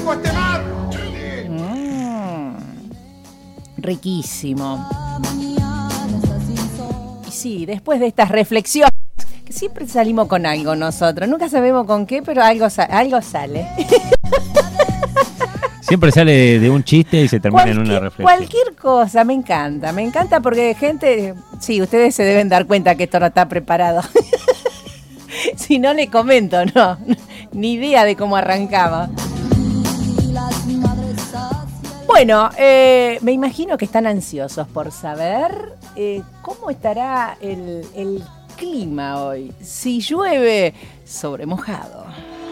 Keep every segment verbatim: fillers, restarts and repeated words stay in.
pongo este mar. Mm, riquísimo. Y sí, después de estas reflexiones, que siempre salimos con algo nosotros, nunca sabemos con qué, pero algo, sa- algo sale. Siempre sale de, de un chiste y se termina Cualquier, en una reflexión. cualquier cosa, me encanta, me encanta porque gente, sí, ustedes se deben dar cuenta que esto no está preparado. Si no le comento, no, ni idea de cómo arrancaba. Bueno, eh, me imagino que están ansiosos por saber eh, cómo estará el, el clima hoy. Si llueve sobre mojado.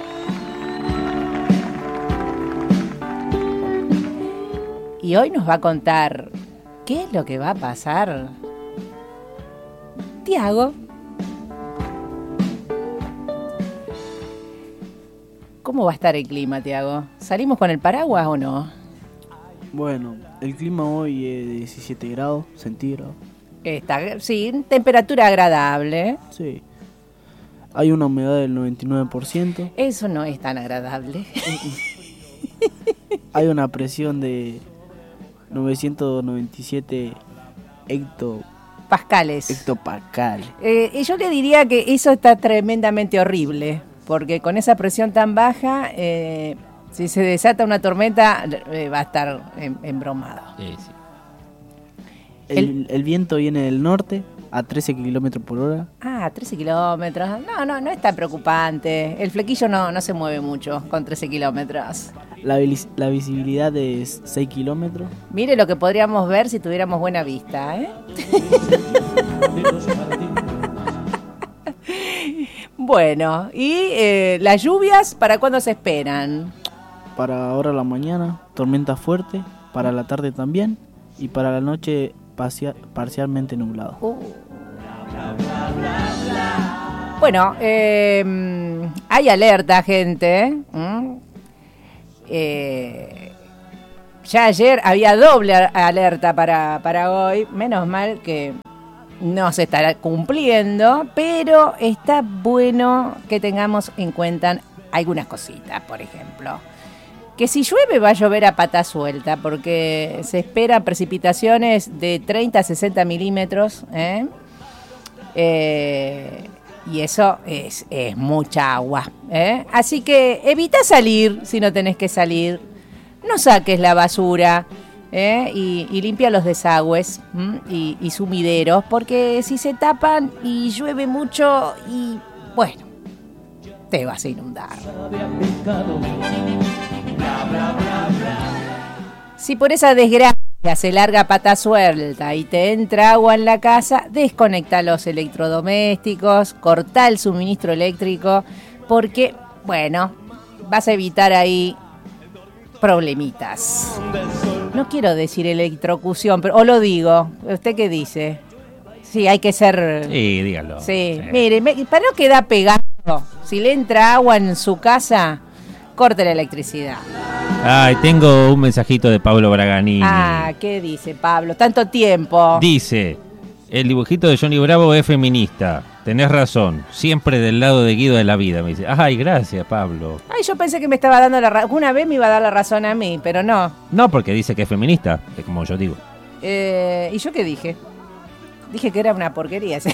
Y hoy nos va a contar qué es lo que va a pasar Tiago. ¿Cómo va a estar el clima, Tiago? ¿Salimos con el paraguas o no? Bueno, el clima hoy es de diecisiete grados centígrados. Está, sí, temperatura agradable. Sí. Hay una humedad del noventa y nueve por ciento. Eso no es tan agradable. Hay una presión de novecientos noventa y siete hecto, Pascales. hectopascales. Eh, y yo le diría que eso está tremendamente horrible, porque con esa presión tan baja, eh, si se desata una tormenta, eh, va a estar em, embromado. Sí, sí. El, el viento viene del norte a trece kilómetros por hora. Ah, trece kilómetros. No, no, no es tan preocupante. El flequillo no, no se mueve mucho con trece kilómetros. La, vis- la visibilidad es seis kilómetros. Mire lo que podríamos ver si tuviéramos buena vista, ¿eh? Bueno, ¿y eh, las lluvias para cuándo se esperan? Para ahora a la mañana, tormenta fuerte. Para la tarde también. Y para la noche, parcia- parcialmente nublado. Uh. Bueno, eh, hay alerta, gente. ¿Mm? Eh, ya ayer había doble alerta para, para hoy. Menos mal que no se estará cumpliendo, pero está bueno que tengamos en cuenta algunas cositas, por ejemplo. Que si llueve va a llover a pata suelta, porque se esperan precipitaciones de treinta a sesenta milímetros, ¿eh? Eh, y eso es, es mucha agua, ¿eh? Así que evita salir si no tenés que salir. No saques la basura, ¿eh? y, y limpia los desagües y, y sumideros, porque si se tapan y llueve mucho, y bueno, te vas a inundar. Si por esa desgracia se larga pata suelta y te entra agua en la casa, desconecta los electrodomésticos, corta el suministro eléctrico, porque, bueno, vas a evitar ahí problemitas. No quiero decir electrocución, pero o lo digo. ¿Usted qué dice? Sí, hay que ser... Sí, dígalo. Sí, Sí. mire, me- para no quedar pegado, si le entra agua en su casa, corte la electricidad. Ay, tengo un mensajito de Pablo Braganini. Ah, ¿qué dice Pablo? Tanto tiempo. Dice, el dibujito de Johnny Bravo es feminista. Tenés razón, siempre del lado de Guido de la vida, me dice. Ay, gracias, Pablo. Ay, yo pensé que me estaba dando la razón. Una vez me iba a dar la razón a mí, pero no. No, porque dice que es feminista, es como yo digo. Eh, ¿Y yo qué dije? Dije que era una porquería. ¿Sí?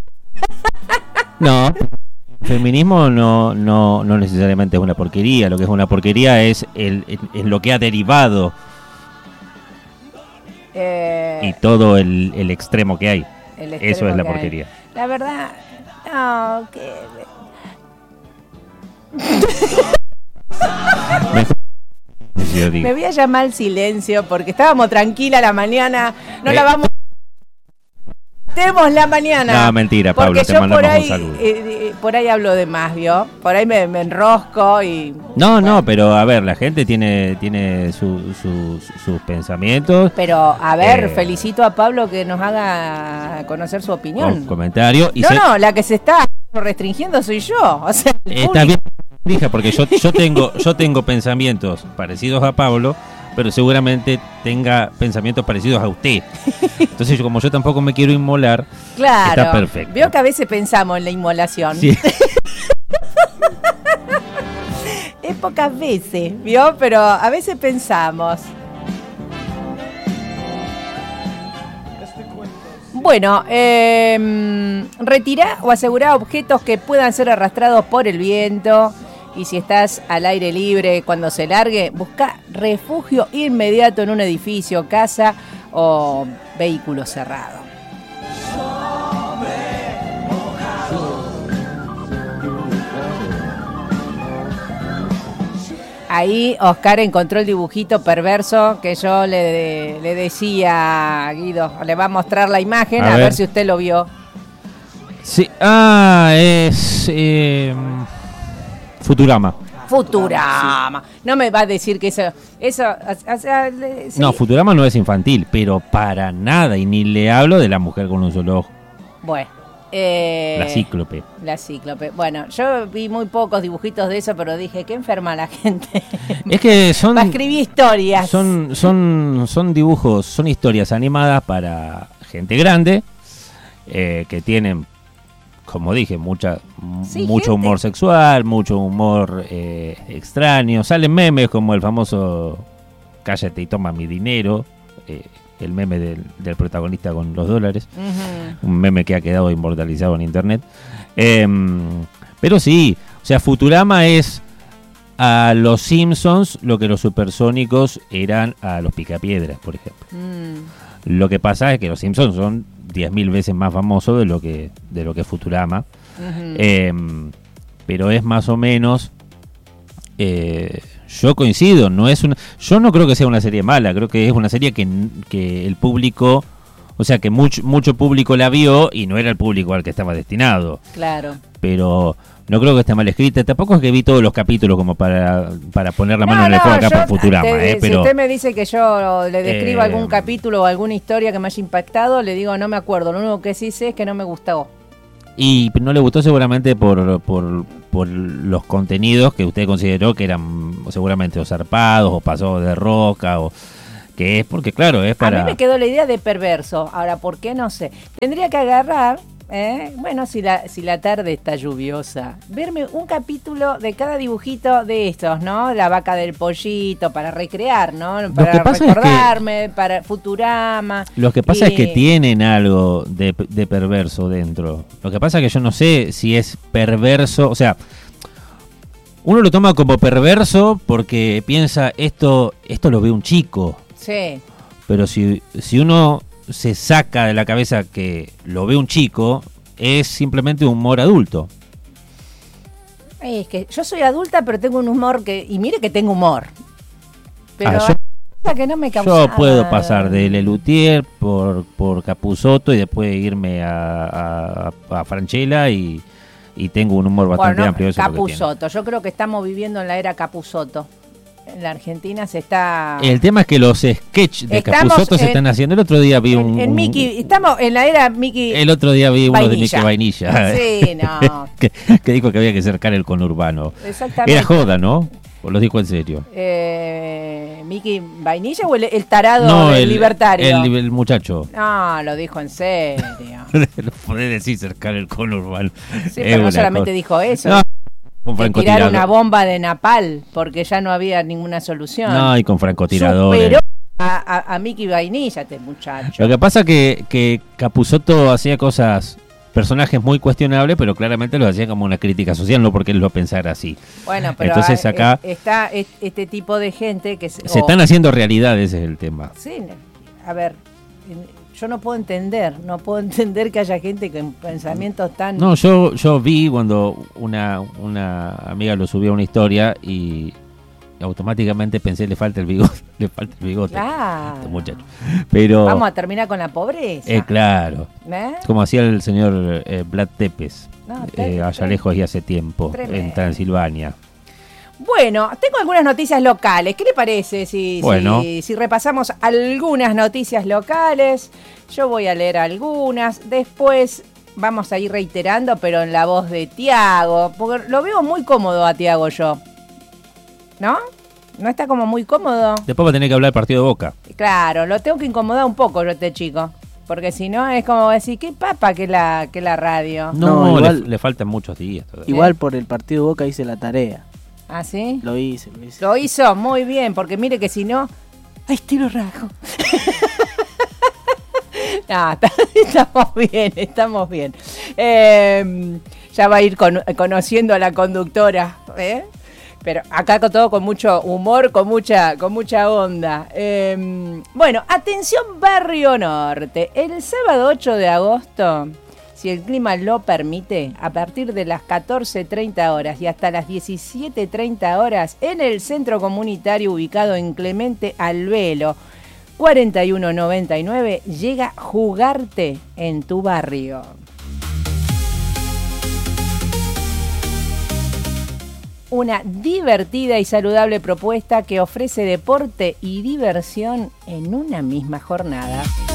No, feminismo no, no, no necesariamente es una porquería. Lo que es una porquería es, el, es, es lo que ha derivado Eh, y todo el, el extremo que hay. el Eso extremo es la que hay. porquería. La verdad, no, que... Mejor que yo diga. Me voy a llamar al silencio porque estábamos tranquila la mañana. No Eh. la vamos... Tenemos la mañana. No, mentira, Pablo, porque te yo mandamos por ahí, un saludo. eh, eh, por ahí hablo de más, ¿vio? Por ahí me, me enrosco y... No, no, pero a ver, la gente tiene, tiene su- su- sus pensamientos. Pero, a ver, Eh. felicito a Pablo que nos haga conocer su opinión. Con comentario. Y no, se- no, la que se está restringiendo soy yo. O sea, el Está público. bien, dije, porque yo, yo tengo, yo tengo pensamientos parecidos a Pablo, pero seguramente tenga pensamientos parecidos a usted. Entonces, yo, como yo tampoco me quiero inmolar, Claro. está perfecto. Veo que a veces pensamos en la inmolación. Sí. Es pocas veces, ¿vio? Pero a veces pensamos. Bueno, eh, retira o asegura objetos que puedan ser arrastrados por el viento. Y si estás al aire libre cuando se largue, busca refugio inmediato en un edificio, casa o vehículo cerrado. Ahí Oscar encontró el dibujito perverso que yo le, le decía a Guido. Le va a mostrar la imagen a, a ver. ver si usted lo vio. Sí, ah, es eh, Futurama. Futurama. No me va a decir que eso... eso o sea, le, sí. No, Futurama no es infantil, pero para nada. Y ni le hablo de la mujer con un solo ojo. Bueno. Eh, la cíclope. La cíclope. Bueno, yo vi muy pocos dibujitos de eso, pero dije, qué enferma la gente. Es que son... para escribir historias. Son, son, son dibujos, son historias animadas para gente grande, eh, que tienen, como dije, mucha sí, mucho gente. humor sexual, mucho humor eh, extraño. Salen memes como el famoso cállate y toma mi dinero, eh, el meme del, del protagonista con los dólares, uh-huh. un meme que ha quedado inmortalizado en internet. Eh, pero sí, o sea, Futurama es a los Simpsons lo que los Supersónicos eran a los Picapiedras, por ejemplo. Mm. Lo que pasa es que los Simpsons son diez mil veces más famosos de lo que de lo que Futurama. Uh-huh. Eh, pero es más o menos... Eh, yo coincido, no es una, yo no creo que sea una serie mala, creo que es una serie que, que el público, o sea que mucho, mucho público la vio y no era el público al que estaba destinado. Claro. Pero no creo que esté mal escrita, tampoco es que vi todos los capítulos como para, para poner la mano no, en el fuego acá yo, por Futurama. Te, eh, pero, si usted me dice que yo le describo eh, algún capítulo o alguna historia que me haya impactado, le digo no me acuerdo, lo único que sí sé es que no me gustó. Y no le gustó seguramente por, por, por los contenidos que usted consideró que eran seguramente o zarpados o pasados de roca o que es porque claro es para... A mí me quedó la idea de perverso. Ahora, ¿por qué? No sé. Tendría que agarrar, ¿eh? bueno, si la, si la tarde está lluviosa, verme un capítulo de cada dibujito de estos, ¿no? La vaca del pollito, para recrear, ¿no? Para Lo que pasa recordarme, es que, para Futurama. Lo que pasa y... es que tienen algo de, de perverso dentro. Lo que pasa es que yo no sé si es perverso, o sea... Uno lo toma como perverso porque piensa, esto esto lo ve un chico. Sí. Pero si, si uno se saca de la cabeza que lo ve un chico, es simplemente un humor adulto. Ay, es que yo soy adulta, pero tengo un humor que... Y mire que tengo humor. Pero ah, yo, que no me causa yo puedo pasar de Lelutier por, por Capusotto y después irme a, a, a Franchella y... Y tengo un humor bastante bueno, no, amplio. Eso Capusotto, yo creo que estamos viviendo en la era Capusotto. En la Argentina se está... El tema es que los sketches de estamos Capusotto en, se están haciendo. El otro día vi en, un... En Mickey, estamos en la era Mickey... El otro día vi uno Vainilla. de Mickey Vainilla. Sí, no. que, que dijo que había que cercar el conurbano. Exactamente. Era joda, ¿no? ¿O lo dijo en serio? Eh, ¿Mickey Vainilla o el, el tarado no, del el, libertario? El, el muchacho. No, lo dijo en serio. Lo podés decir cercar el conurbano. Sí, pero no solamente cosa. dijo eso. No. Que tirar una bomba de napal porque ya no había ninguna solución. No, y con francotiradores. Superó a, a, a Mickey Vainilla este muchacho. Lo que pasa que que Capusotto hacía cosas, personajes muy cuestionables, pero claramente los hacía como una crítica social, no porque él lo pensara así. Bueno, pero entonces a, acá está este tipo de gente que se, se o, están haciendo realidad, ese es el tema. Sí, a ver, yo no puedo entender, no puedo entender que haya gente con pensamientos tan... No, yo yo vi cuando una una amiga lo subió a una historia y automáticamente pensé le falta el bigote, le falta el bigote ah, a este muchacho. Pero vamos a terminar con la pobreza. Eh, claro. ¿Eh? Como hacía el señor eh, Vlad Tepes, no, eh, allá lejos y hace tiempo, tremendo. En Transilvania. Bueno, tengo algunas noticias locales. ¿Qué le parece si, bueno. si, si repasamos algunas noticias locales? Yo voy a leer algunas. Después vamos a ir reiterando, pero en la voz de Tiago. Porque lo veo muy cómodo a Tiago yo. ¿No? ¿No está como muy cómodo? Después va a tener que hablar del partido de Boca. Claro, lo tengo que incomodar un poco yo este chico. Porque si no es como decir, ¿qué papa que la, que la radio? No, no igual, le, le faltan muchos días todavía. Igual por el partido de Boca hice la tarea. ¿Ah, sí? Lo hice, lo hice. Lo hizo muy bien, porque mire que si no... ¡Ay, tiro rajo! No, estamos bien, estamos bien. Eh, ya va a ir con, conociendo a la conductora, ¿eh? Pero acá con todo con mucho humor, con mucha, con mucha onda. Eh, bueno, atención Barrio Norte. El sábado ocho de agosto, si el clima lo permite, a partir de las catorce treinta horas y hasta las diecisiete treinta horas, en el centro comunitario ubicado en Clemente Albelo, cuarenta y uno noventa y nueve, llega Jugarte en tu barrio. Una divertida y saludable propuesta que ofrece deporte y diversión en una misma jornada.